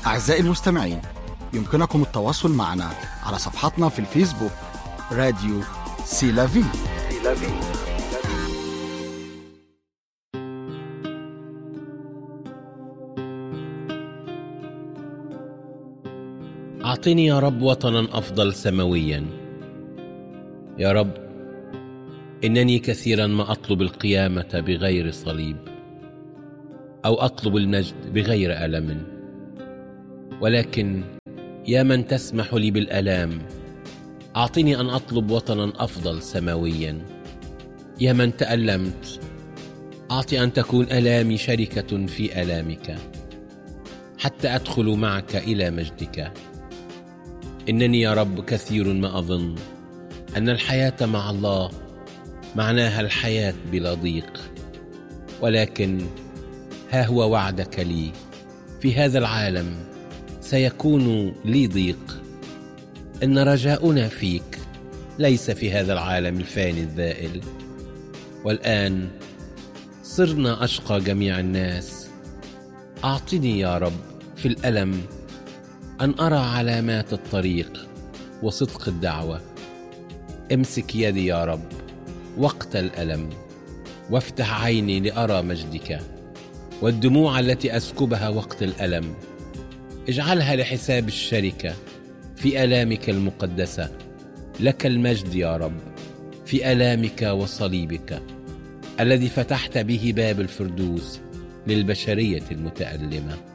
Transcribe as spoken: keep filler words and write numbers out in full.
أعزائي المستمعين، يمكنكم التواصل معنا على صفحتنا في الفيسبوك راديو سيلافي. أعطني يا رب وطنا أفضل سماويا. يا رب، إنني كثيرا ما أطلب القيامة بغير صليب، أو أطلب المجد بغير ألم، ولكن يا من تسمح لي بالألام، أعطني أن أطلب وطنا أفضل سماويا. يا من تألمت، أعطي أن تكون ألامي شركة في ألامك، حتى أدخل معك إلى مجدك. إنني يا رب كثير ما أظن أن الحياة مع الله معناها الحياة بلا ضيق، ولكن ها هو وعدك لي: في هذا العالم سيكون لي ضيق. إن رجاؤنا فيك ليس في هذا العالم الفاني الذائل. والآن صرنا أشقى جميع الناس. أعطني يا رب في الألم أن أرى علامات الطريق وصدق الدعوة. امسك يدي يا رب وقت الألم، وافتح عيني لأرى مجدك، والدموع التي أسكبها وقت الألم اجعلها لحساب الشركة في آلامك المقدسة. لك المجد يا رب في آلامك وصليبك الذي فتحت به باب الفردوس للبشرية المتألمة.